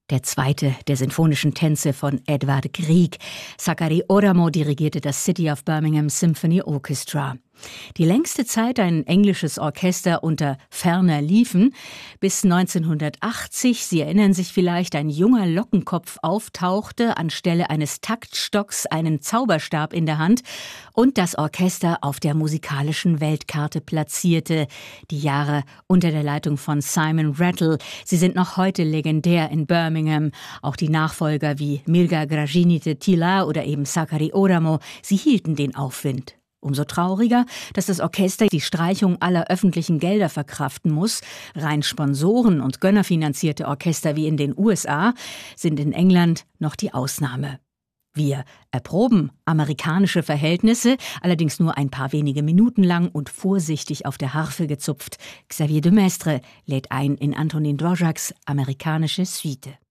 Der zweite der sinfonischen Tänze von Edvard Grieg. Sakari Oramo dirigierte das City of Birmingham Symphony Orchestra. Die längste Zeit ein englisches Orchester unter ferner Liefen, bis 1980, Sie erinnern sich vielleicht, ein junger Lockenkopf auftauchte, anstelle eines Taktstocks einen Zauberstab in der Hand und das Orchester auf der musikalischen Weltkarte platzierte. Die Jahre unter der Leitung von Simon Rattle, sie sind noch heute legendär in Birmingham. Auch die Nachfolger wie Mirga Gražinytė Tyla oder eben Sakari Oramo, sie hielten den Aufwind. Umso trauriger, dass das Orchester die Streichung aller öffentlichen Gelder verkraften muss. Rein Sponsoren- und Gönnerfinanzierte Orchester wie in den USA sind in England noch die Ausnahme. Wir erproben amerikanische Verhältnisse, allerdings nur ein paar wenige Minuten lang und vorsichtig auf der Harfe gezupft. Xavier de Maistre lädt ein in Antonin Dvořáks amerikanische Suite.